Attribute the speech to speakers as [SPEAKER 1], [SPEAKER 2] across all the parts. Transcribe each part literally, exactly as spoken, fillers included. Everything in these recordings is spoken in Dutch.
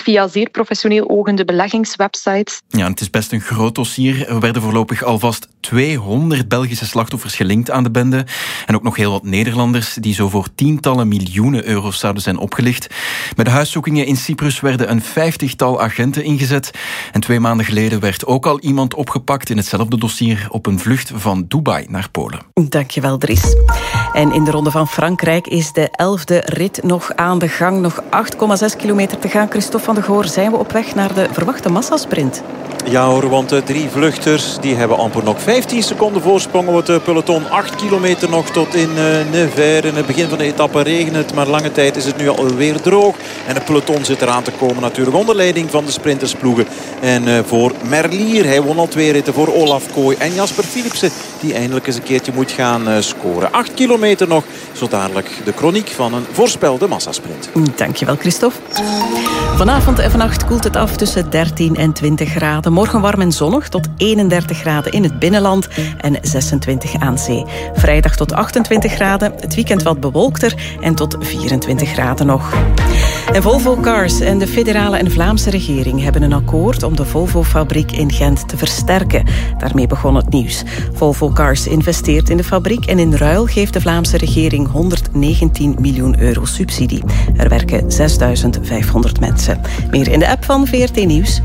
[SPEAKER 1] via zeer professioneel ogende beleggingswebsites.
[SPEAKER 2] Ja, het is best een groot dossier. Er werden voorlopig alvast tweehonderd Belgische slachtoffers gelinkt aan de bende. En ook nog heel wat Nederlanders die zo voor tientallen miljoenen euro's zouden zijn opgelicht. Bij de huiszoekingen in Cyprus werden een vijftigtal agenten ingezet. En twee maanden geleden werd ook al iemand opgepakt in hetzelfde dossier op een vlucht van Dubai naar Polen.
[SPEAKER 3] Dankjewel, Dries. En in de Ronde van Frankrijk is de elfde rit nog aan de gang. Nog acht komma zes kilometer te gaan. Christophe van der Goor, zijn we op weg naar de verwachte massasprint?
[SPEAKER 4] Ja hoor, want de drie vluchters die hebben amper nog vijftien seconden voorsprong op het peloton. acht kilometer nog tot in uh, Nevers. In het begin van de etappe regent het, maar lange tijd is het nu alweer droog. En het peloton zit eraan te komen natuurlijk onder leiding van de sprintersploegen. En uh, voor Merlier, hij won al twee ritten voor Olaf Kooi. En Jasper Philipsen, die eindelijk eens een keertje moet gaan uh, scoren. acht kilometer nog, zo dadelijk de kroniek van een voorspelde massasprint.
[SPEAKER 3] Dankjewel, Christophe. Vanavond en vannacht koelt het af tussen dertien en twintig graden. Morgen warm en zonnig tot eenendertig graden in het binnenland en zesentwintig aan zee. Vrijdag tot achtentwintig graden, het weekend wat bewolkter en tot vierentwintig graden nog. En Volvo Cars en de federale en Vlaamse regering hebben een akkoord om de Volvo-fabriek in Gent te versterken. Daarmee begon het nieuws. Volvo Cars investeert in de fabriek en in ruil geeft de Vlaamse regering honderdnegentien miljoen euro subsidie. Er werken zesduizend vijfhonderd mensen. Meer in de app van V R T Nieuws.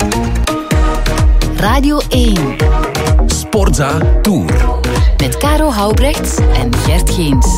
[SPEAKER 5] Radio één.
[SPEAKER 6] Sportza Tour.
[SPEAKER 5] Met Caro Houbrechts en Gert Geens.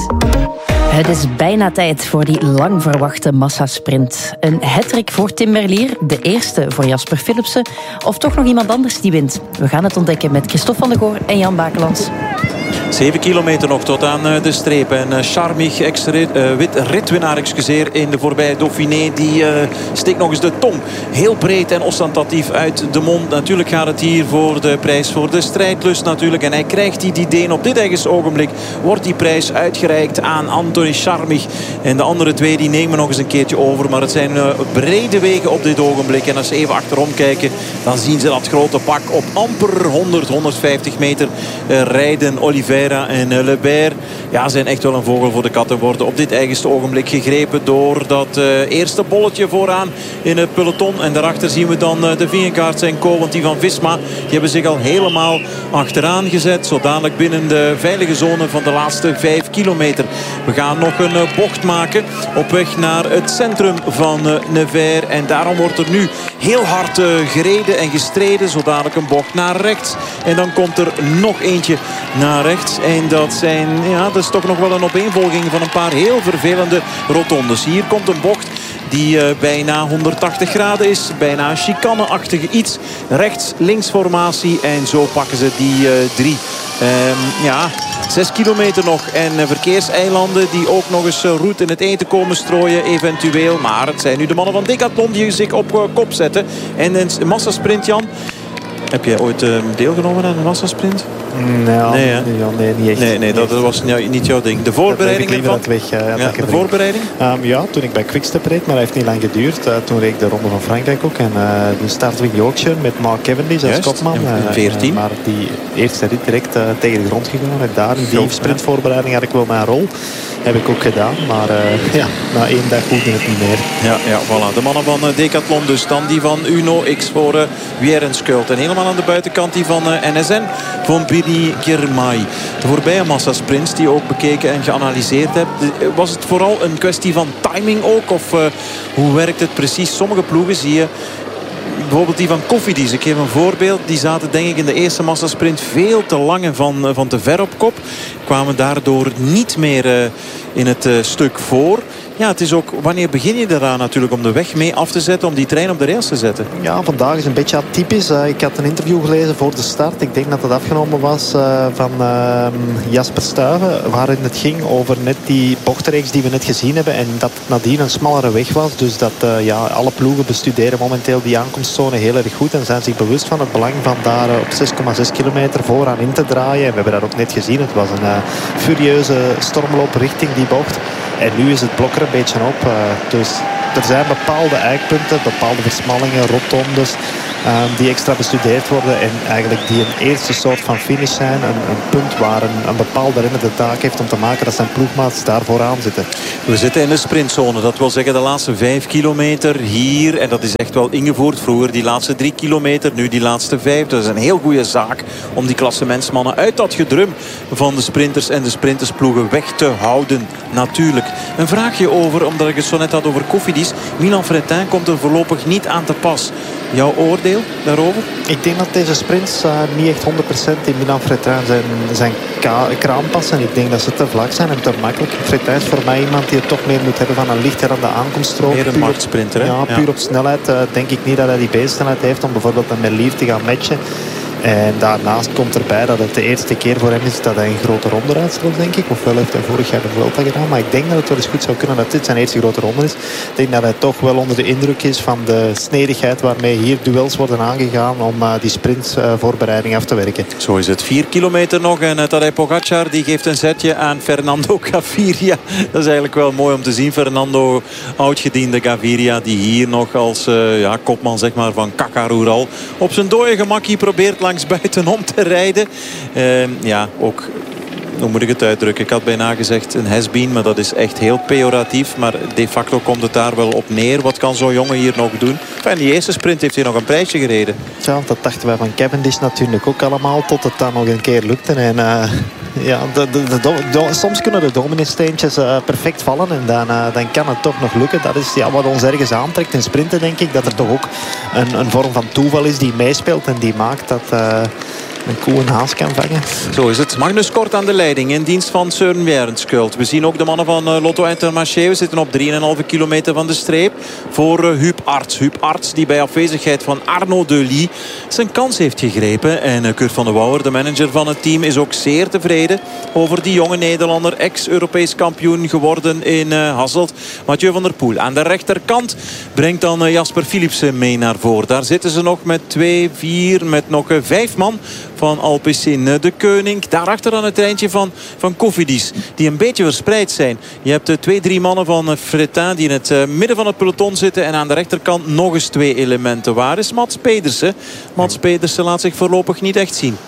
[SPEAKER 7] Het is bijna tijd voor die lang verwachte massasprint. Een hattrick voor Tim Merlier, de eerste voor Jasper Philipsen, of toch nog iemand anders die wint? We gaan het ontdekken met Christophe van der Goor en Jan Bakelands.
[SPEAKER 4] Zeven kilometer nog tot aan de streep. En Charmig, ex-wit ritwinnaar, excuseer, in de voorbije Dauphiné, die uh, steekt nog eens de tong heel breed en ostentatief uit de mond. Natuurlijk gaat het hier voor de prijs voor de strijdlust natuurlijk. En hij krijgt die idee. Op dit eigen ogenblik wordt die prijs uitgereikt aan Anthony Charmig. En de andere twee die nemen nog eens een keertje over. Maar het zijn uh, brede wegen op dit ogenblik. En als ze even achterom kijken, dan zien ze dat grote pak op amper honderd, honderdvijftig meter uh, rijden. Oliveira en uh, Lebert, ja, zijn echt wel een vogel voor de kat en worden op dit eigenste ogenblik gegrepen door dat uh, eerste bolletje vooraan in het peloton. En daarachter zien we dan uh, de Vingegaard en Co. Want die van Visma, die hebben zich al helemaal achteraan gezet. Zo dadelijk binnen de veilige zone van de laatste vijf kilometer. We gaan nog een uh, bocht maken op weg naar het centrum van uh, Nevers. En daarom wordt er nu heel hard uh, gereden en gestreden. Zo dadelijk een bocht naar rechts. En dan komt er nog eentje naar rechts. En dat zijn, ja, dat is toch nog wel een opeenvolging van een paar heel vervelende rotondes. Hier komt een bocht die uh, bijna honderdtachtig graden is. Bijna een chicane-achtige iets. Rechts-links formatie. En zo pakken ze die uh, drie. Um, ja, zes kilometer nog. En uh, verkeerseilanden die ook nog eens uh, roet in het eten komen strooien eventueel. Maar het zijn nu de mannen van Decathlon die zich op uh, kop zetten. En een massasprint, Jan. Heb jij ooit uh, deelgenomen aan een massasprint?
[SPEAKER 8] Nou,
[SPEAKER 4] nee,
[SPEAKER 8] ja, nee, niet echt.
[SPEAKER 4] Nee, nee, dat was niet jouw ding. De voorbereiding ervan?
[SPEAKER 8] Weg, uh,
[SPEAKER 4] ja, de voorbereiding?
[SPEAKER 8] Um, ja, toen ik bij Quickstep reed, maar dat heeft niet lang geduurd. Uh, toen reed ik de Ronde van Frankrijk ook. En uh, toen startte ik Yorkshire met Mark Cavendish als kopman.
[SPEAKER 4] In veertien.
[SPEAKER 8] Uh, maar die eerste rit direct uh, tegen de grond gegaan. En daar in die sprintvoorbereiding had ik wel mijn rol. Heb ik ook gedaan. Maar uh, ja, na één dag hoefde het niet meer.
[SPEAKER 4] Ja, ja, voilà. De mannen van uh, Decathlon dus. Dan die van Uno X voor uh, Wierenskult. En helemaal aan de buitenkant die van uh, N S N. Van Biri Girmay. De voorbije massasprints die je ook bekeken en geanalyseerd hebt. Was het vooral een kwestie van timing ook? Of uh, hoe werkt het precies? Sommige ploegen zie je... Bijvoorbeeld die van Cofidis, ik geef een voorbeeld. Die zaten denk ik in de eerste massasprint veel te lang en van, van te ver op kop. Kwamen daardoor niet meer uh, in het uh, stuk voor. Ja, het is ook, wanneer begin je eraan natuurlijk om de weg mee af te zetten, om die trein op de rails te zetten?
[SPEAKER 8] Ja, vandaag is een beetje atypisch. Uh, ik had een interview gelezen voor de start. Ik denk dat het afgenomen was uh, van uh, Jasper Stuyven, waarin het ging over net die bochtreeks die we net gezien hebben en dat het nadien een smallere weg was. Dus dat uh, ja, alle ploegen bestuderen momenteel die aankomstzone heel erg goed en zijn zich bewust van het belang van daar uh, op zes komma zes kilometer vooraan in te draaien. En we hebben dat ook net gezien. Het was een uh, furieuze stormloop richting die bocht. En nu is het blok er een beetje op. Uh, dus er zijn bepaalde eikpunten, bepaalde versmallingen, rotondes. uh, die extra bestudeerd worden. En eigenlijk die een eerste soort van finish zijn. Een, een punt waar een, een bepaalde renner de taak heeft om te maken dat zijn ploegmaats daar vooraan zitten.
[SPEAKER 4] We zitten in de sprintzone. Dat wil zeggen de laatste vijf kilometer hier. En dat is echt wel ingevoerd. Vroeger die laatste drie kilometer. Nu die laatste vijf. Dat is een heel goede zaak om die klassementsmannen uit dat gedrum van de sprinters en de sprintersploegen weg te houden. Natuurlijk. Een vraagje over, omdat ik het zo net had over Cofidis. Milan Frentin komt er voorlopig niet aan te pas. Jouw oordeel daarover?
[SPEAKER 8] Ik denk dat deze sprints uh, niet echt honderd procent in Milan Frentin zijn, zijn kraan passen. Ik denk dat ze te vlak zijn en te makkelijk. Frentin is voor mij iemand die het toch meer moet hebben van een lichter aan de aankomststrook.
[SPEAKER 4] Meer een machtsprinter, hè?
[SPEAKER 8] Ja, puur ja. op snelheid uh, denk ik niet dat hij die beensnelheid heeft om bijvoorbeeld een Merlier te gaan matchen. En daarnaast komt erbij dat het de eerste keer voor hem is dat hij een grote ronde uitstelt, denk ik. Ofwel heeft hij vorig jaar de Vuelta gedaan. Maar ik denk dat het wel eens goed zou kunnen dat dit zijn eerste grote ronde is. Ik denk dat hij toch wel onder de indruk is van de snedigheid waarmee hier duels worden aangegaan om uh, die sprintvoorbereiding uh, af te werken.
[SPEAKER 4] Zo is het. Vier kilometer nog en uh, Tadej Pogacar die geeft een zetje aan Fernando Gaviria. Dat is eigenlijk wel mooi om te zien. Fernando, oudgediende Gaviria, die hier nog als uh, ja, kopman zeg maar, van Kakarural op zijn dode gemakkie probeert langs buitenom te rijden. Uh, ja, ook... Hoe moet ik het uitdrukken? Ik had bijna gezegd een has-been, maar dat is echt heel pejoratief. Maar de facto komt het daar wel op neer. Wat kan zo'n jongen hier nog doen? En die eerste sprint heeft hij nog een prijsje gereden.
[SPEAKER 8] Ja, dat dachten wij van Cavendish natuurlijk ook allemaal. Tot het dan nog een keer lukte. En uh, ja, de, de, de, de, soms kunnen de dominee-steentjes uh, perfect vallen. En dan, uh, dan kan het toch nog lukken. Dat is ja, wat ons ergens aantrekt in sprinten, denk ik. Dat er toch ook een, een vorm van toeval is die meespeelt. En die maakt dat... Uh, een koe een haas kan vangen.
[SPEAKER 4] Zo is het. Magnus Kort aan de leiding in dienst van Søren Bjerrenkuld. We zien ook de mannen van uh, Lotto Intermarché. We zitten op drie komma vijf kilometer van de streep voor uh, Huub Arts. Huub Arts die bij afwezigheid van Arno Delis zijn kans heeft gegrepen. En uh, Kurt van de Wouwer, de manager van het team, is ook zeer tevreden over die jonge Nederlander. Ex-Europees kampioen geworden in uh, Hasselt. Mathieu van der Poel aan de rechterkant brengt dan uh, Jasper Philipsen mee naar voren. Daar zitten ze nog met twee, vier, met nog uh, vijf man van Alpecin de Koning. Daarachter dan het treintje van, van Cofidis. Die een beetje verspreid zijn. Je hebt uh, twee, drie mannen van uh, Frentin die in het uh, midden van het peloton zitten. En aan de rechterkant nog eens twee elementen. Waar is Mats Pedersen? Mats Pedersen laat zich voorlopig niet echt zien.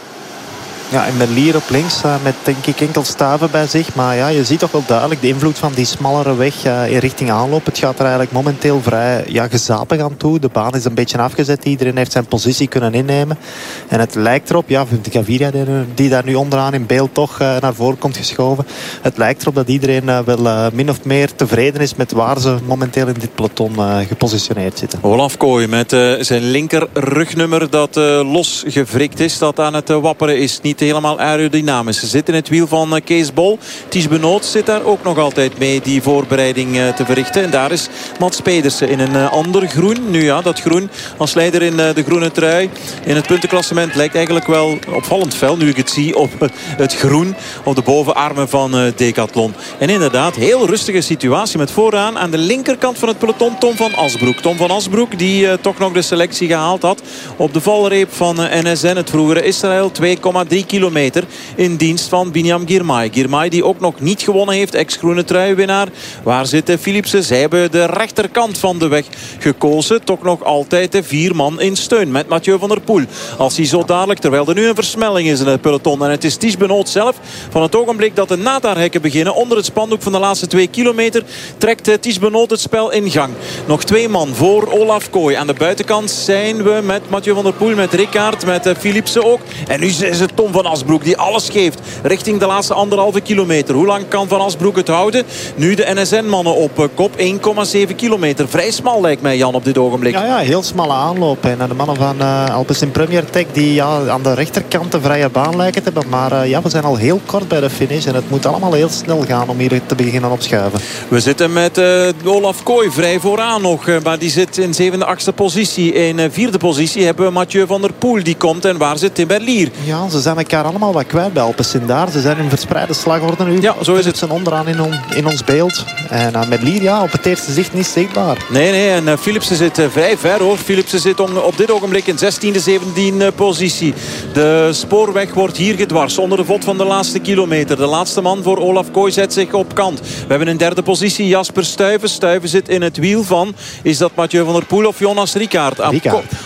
[SPEAKER 8] Ja, en Merlier op links uh, met denk ik enkel staven bij zich. Maar ja, je ziet toch wel duidelijk de invloed van die smallere weg uh, in richting aanloop. Het gaat er eigenlijk momenteel vrij ja, gezapig aan toe. De baan is een beetje afgezet. Iedereen heeft zijn positie kunnen innemen. En het lijkt erop, ja, Gaviria die daar nu onderaan in beeld toch uh, naar voren komt geschoven. Het lijkt erop dat iedereen uh, wel uh, min of meer tevreden is met waar ze momenteel in dit peloton uh, gepositioneerd zitten.
[SPEAKER 4] Olaf Kooi met uh, zijn linker rugnummer dat uh, losgevrikt is. Dat aan het uh, wapperen is. Niet helemaal aerodynamisch. Ze zit in het wiel van uh, Kees Bol. Ties Benoot zit daar ook nog altijd mee die voorbereiding uh, te verrichten. En daar is Mats Pedersen in een uh, ander groen. Nu ja, dat groen als leider in uh, de groene trui. In het puntenklassement lijkt eigenlijk wel opvallend fel. Nu ik het zie op uh, het groen op de bovenarmen van uh, Decathlon. En inderdaad, heel rustige situatie met vooraan aan de linkerkant van het peloton Tom van Asbroek. Tom van Asbroek die uh, toch nog de selectie gehaald had op de valreep van uh, N S N, het vroegere Israël. twee komma drie kilometer in dienst van Binyam Girmay. Girmay die ook nog niet gewonnen heeft. Ex-groene truiwinnaar. Waar zitten Philipsen? Zij hebben de rechterkant van de weg gekozen. Toch nog altijd de vier man in steun met Mathieu van der Poel. Als hij zo dadelijk, terwijl er nu een versmelling is in het peloton. En het is Ties Benoot zelf. Van het ogenblik dat de Natar-hekken beginnen onder het spandoek van de laatste twee kilometer trekt Ties Benoot het spel in gang. Nog twee man voor Olaf Kooi. Aan de buitenkant zijn we met Mathieu van der Poel, met Rickaert, met Philipsen ook. En nu is het Tom van Asbroek die alles geeft richting de laatste anderhalve kilometer. Hoe lang kan Van Asbroek het houden? Nu de N S N-mannen op kop. één komma zeven kilometer. Vrij smal lijkt mij, Jan, op dit ogenblik.
[SPEAKER 8] Ja, ja, heel smalle aanloop. En de mannen van uh, Alpecin Premier Tech die ja, aan de rechterkant de vrije baan lijken te hebben. Maar uh, ja, we zijn al heel kort bij de finish. En het moet allemaal heel snel gaan om hier te beginnen opschuiven.
[SPEAKER 4] We zitten met uh, Olaf Kooi vrij vooraan nog. Uh, maar die zit in zevende, achtste positie. In uh, vierde positie hebben we Mathieu van der Poel. Die komt. En waar zit Tim Merlier?
[SPEAKER 8] Ja, ze zijn elkaar allemaal wat kwijt bij Alpecin daar. Ze zijn in verspreide slagorde nu.
[SPEAKER 4] Ja, zo is het.
[SPEAKER 8] Ze zijn onderaan in, on, in ons beeld. En uh, Merlier, ja, op het eerste zicht niet zichtbaar.
[SPEAKER 4] Nee, nee. En uh, Philipsen zit uh, vrij ver, hoor. Philipsen zit on, op dit ogenblik in zestiende, zeventiende positie. De spoorweg wordt hier gedwars onder de vod van de laatste kilometer. De laatste man voor Olaf Kooi zet zich op kant. We hebben in derde positie Jasper Stuyven. Stuyven zit in het wiel van, is dat Mathieu van der Poel of Jonas Rickaert?
[SPEAKER 8] Rickaert.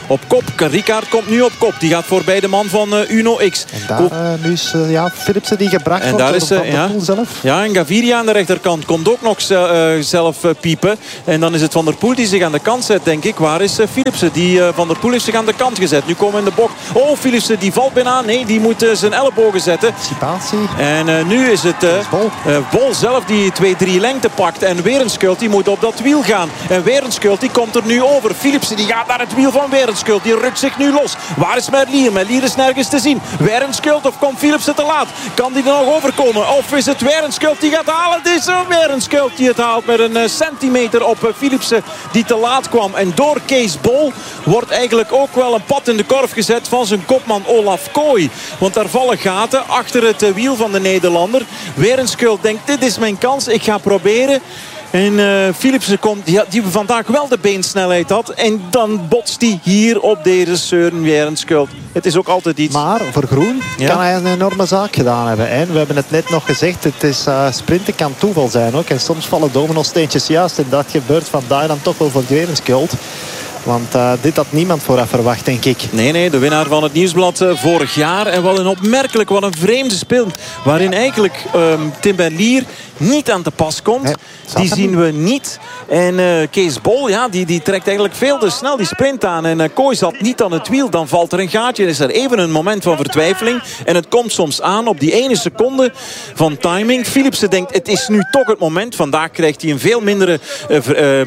[SPEAKER 4] op kop. Rickaert komt nu op kop. Die gaat voorbij de man van uh, Uno X.
[SPEAKER 8] En daar uh, nu is uh, ja, Philipsen die gebracht
[SPEAKER 4] en
[SPEAKER 8] wordt
[SPEAKER 4] daar
[SPEAKER 8] door
[SPEAKER 4] is,
[SPEAKER 8] Van
[SPEAKER 4] uh,
[SPEAKER 8] der
[SPEAKER 4] ja.
[SPEAKER 8] Poel zelf.
[SPEAKER 4] Ja, en Gaviria aan de rechterkant komt ook nog uh, zelf uh, piepen. En dan is het Van der Poel die zich aan de kant zet, denk ik. Waar is uh, Philipsen? Die uh, Van der Poel heeft zich aan de kant gezet. Nu komen we in de bocht. Oh, Philipsen die valt bijna. Nee, die moet uh, zijn ellebogen zetten.
[SPEAKER 8] Anticipatie.
[SPEAKER 4] En uh, nu is het uh,
[SPEAKER 8] Bol.
[SPEAKER 4] Uh, Bol zelf die twee drie lengte pakt. En Werenskuld die moet op dat wiel gaan. En Werenskuld die komt er nu over. Philipsen die gaat naar het wiel van Werenskuld. Die rukt zich nu los. Waar is Merlier? Merlier is nergens te zien. Werenskuld of komt Philipsen te laat? Kan die er nog overkomen? Of is het Werenskuld die gaat halen? Het is Werenskuld die het haalt met een uh, centimeter op uh, Philipsen die te laat kwam. En door Kees Bol wordt eigenlijk ook wel een pad in de korf gezet van zijn kopman Olaf Kooi. Want daar vallen gaten achter het uh, wiel van de Nederlander. Werenskuld denkt, dit is mijn kans. Ik ga proberen. En uh, Philipsen komt, die, die vandaag wel de beensnelheid had. En dan botst hij hier op deze Søren Werenskuld. Het is ook altijd iets.
[SPEAKER 8] Maar voor Groen ja. kan hij een enorme zaak gedaan hebben. En we hebben het net nog gezegd. Het is uh, sprinten kan toeval zijn ook. En soms vallen domino-steentjes juist. En dat gebeurt vandaag dan toch wel voor Werenskuld. Want uh, dit had niemand vooraf verwacht, denk ik.
[SPEAKER 4] Nee, nee, de winnaar van het Nieuwsblad uh, vorig jaar. En wel een opmerkelijk, wat een vreemde speel. Waarin eigenlijk um, Tim Merlier niet aan te pas komt. Nee, die zien doen. we niet. En uh, Kees Bol, ja, die, die trekt eigenlijk veel te snel die sprint aan. En uh, Kooi zat niet aan het wiel. Dan valt er een gaatje. En is er even een moment van vertwijfeling. En het komt soms aan op die ene seconde van timing. Philipsen denkt, het is nu toch het moment. Vandaag krijgt hij een veel mindere uh, uh,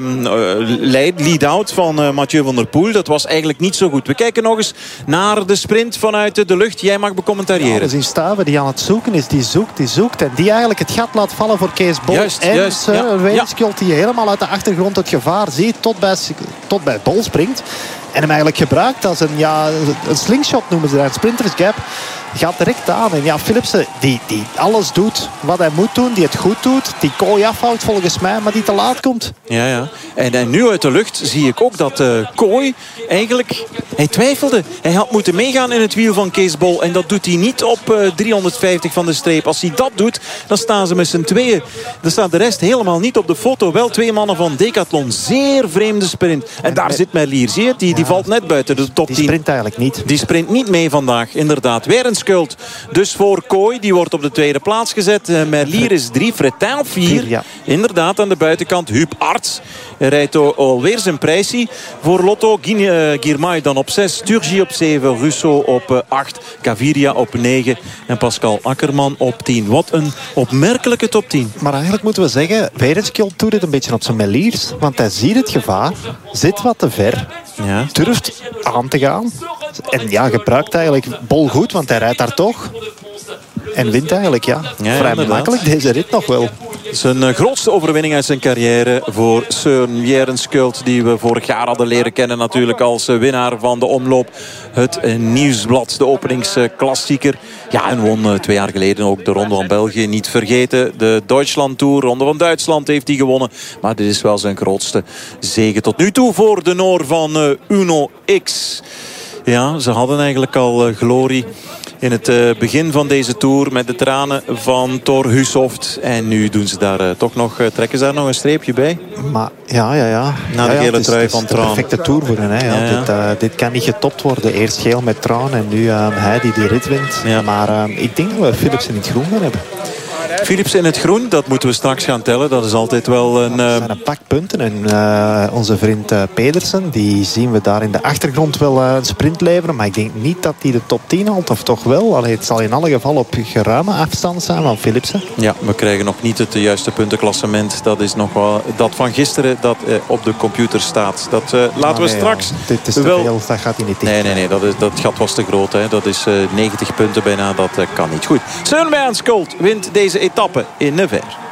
[SPEAKER 4] uh, lead-out van uh, Mathieu van der Poel. Dat was eigenlijk niet zo goed. We kijken nog eens naar de sprint vanuit de lucht. Jij mag becommentariëren.
[SPEAKER 8] Ja, we zien Stuiven die aan het zoeken is. Die zoekt, die zoekt. En die eigenlijk het gat laat vallen voor Kees Bol.
[SPEAKER 4] Juist,
[SPEAKER 8] en
[SPEAKER 4] juist,
[SPEAKER 8] uh,
[SPEAKER 4] ja.
[SPEAKER 8] Werenskuld die helemaal uit de achtergrond het gevaar ziet. Tot bij, tot bij Bol springt. En hem eigenlijk gebruikt als een, ja, een slingshot noemen ze dat. Een sprinters gap. Gaat direct aan. En ja, Philipsen die, die alles doet wat hij moet doen. Die het goed doet. Die Kooi afhoudt volgens mij. Maar die te laat komt.
[SPEAKER 4] Ja, ja. En, en nu uit de lucht zie ik ook dat uh, Kooi eigenlijk... Hij twijfelde. Hij had moeten meegaan in het wiel van Kees Bol. En dat doet hij niet op uh, driehonderdvijftig van de streep. Als hij dat doet, dan staan ze met z'n tweeën. Dan staat de rest helemaal niet op de foto. Wel twee mannen van Decathlon. Zeer vreemde sprint. En, en daar met... zit Merlier. Zie je? Die, ja, die valt net buiten de top tien.
[SPEAKER 8] Die sprint eigenlijk niet.
[SPEAKER 4] Die sprint niet mee vandaag. Inderdaad. Werenskuld. Dus voor Kooi. Die wordt op de tweede plaats gezet. Uh, Merlier is drie. Fretin vier. Ja. Inderdaad aan de buitenkant. Huub Arts rijdt alweer zijn prijsie voor Lotto. Girmay dan op zes. Turgi op zeven. Russo op acht. Gaviria op negen. En Pascal Akkerman op tien. Wat een opmerkelijke top tien.
[SPEAKER 8] Maar eigenlijk moeten we zeggen, Werenskuld doet het een beetje op zijn Merliers. Want hij ziet het gevaar. Zit wat te ver. Ja. Durft aan te gaan. En ja, gebruikt eigenlijk Bol goed. Want hij rijdt daar toch. En wint eigenlijk, ja. ja Vrij inderdaad. makkelijk deze rit nog wel.
[SPEAKER 4] Zijn uh, grootste overwinning uit zijn carrière voor Søren Werenskuld. Die we vorig jaar hadden leren kennen natuurlijk als uh, winnaar van de omloop. Het uh, Nieuwsblad, de openingsklassieker. Uh, ja, en won uh, twee jaar geleden ook de Ronde van België. Niet vergeten, de Duitsland Tour. Ronde van Duitsland heeft hij gewonnen. Maar dit is wel zijn grootste zege tot nu toe voor de Noor van uh, Uno X. Ja, ze hadden eigenlijk al uh, glorie in het uh, begin van deze Tour met de tranen van Thor Hushovd. En nu doen ze daar uh, toch nog, uh, trekken ze daar nog een streepje bij.
[SPEAKER 8] Maar ja, ja, ja.
[SPEAKER 4] Na de
[SPEAKER 8] ja, ja,
[SPEAKER 4] gele trui
[SPEAKER 8] is,
[SPEAKER 4] van
[SPEAKER 8] het
[SPEAKER 4] Traan.
[SPEAKER 8] De perfecte Tour voor hen. Hè, ja. Ja, ja. Dit, uh, dit kan niet getopt worden. Eerst geel met Traan en nu uh, hij die die rit wint. Ja. Maar uh, ik denk dat we Philipsen in het groen gaan hebben.
[SPEAKER 4] Philipsen in het groen, dat moeten we straks gaan tellen. Dat is altijd wel een... Uh...
[SPEAKER 8] Er zijn een pak punten. En uh, onze vriend uh, Pedersen, die zien we daar in de achtergrond wel uh, een sprint leveren. Maar ik denk niet dat hij de top tien haalt. Of toch wel. Allee, het zal in alle gevallen op geruime afstand zijn van Philipsen.
[SPEAKER 4] Ja, we krijgen nog niet het juiste puntenklassement. Dat is nog wel dat van gisteren dat uh, op de computer staat. Dat uh, laten
[SPEAKER 8] oh, nee,
[SPEAKER 4] we straks...
[SPEAKER 8] Ja. Dit is te
[SPEAKER 4] wel...
[SPEAKER 8] veel, dat gaat hij niet in.
[SPEAKER 4] Nee, nee, nee. Dat, is, dat gat was te groot. Hè. Dat is uh, negentig punten bijna. Dat uh, kan niet. Goed. Søren Werenskuld wint deze etappe in Nevers.